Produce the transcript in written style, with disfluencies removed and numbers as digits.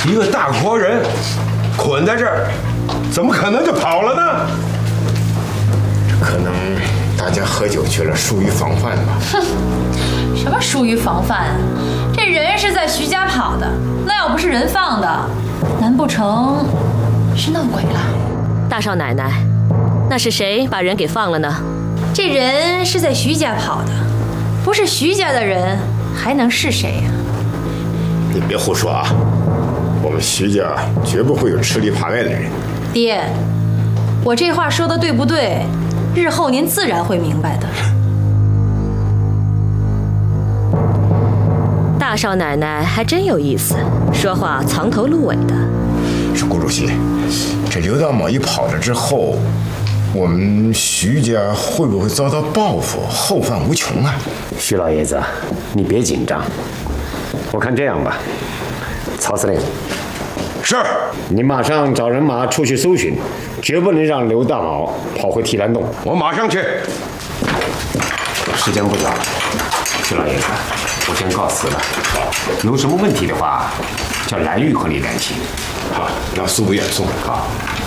一个大活人捆在这儿，怎么可能就跑了呢？ 可能大家喝酒去了，疏于防范吧。 哼，什么疏于防范啊？这人是在徐家跑的，那要不是人放的，难不成是闹鬼了？ 大少奶奶，那是谁把人给放了呢？ 这人是在徐家跑的，不是徐家的人，还能是谁呀？ 你别胡说啊！我们徐家绝不会有吃里扒外的人。 爹，我这话说的对不对？日后您自然会明白的。 大少奶奶还真有意思，说话藏头露尾的。 是顾主席，这刘大猛一跑了之后，我们徐家会不会遭到报复，后患无穷啊？ 徐老爷子，你别紧张。我看这样吧，曹司令， 是你马上找人马出去搜寻，绝不能让刘大毛跑回提篮洞。 我马上去。 时间不早了，徐老爷子，我先告辞了。有什么问题的话，叫蓝玉和你联系。 好，让苏不远送。 好。